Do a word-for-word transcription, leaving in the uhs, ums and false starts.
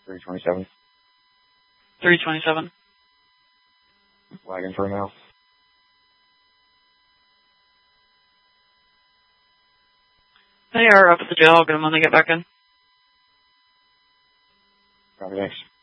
three twenty-seven. three twenty-seven. Lagging for now. They are up at the jail. I'll get them when they get back in. Copy, thanks.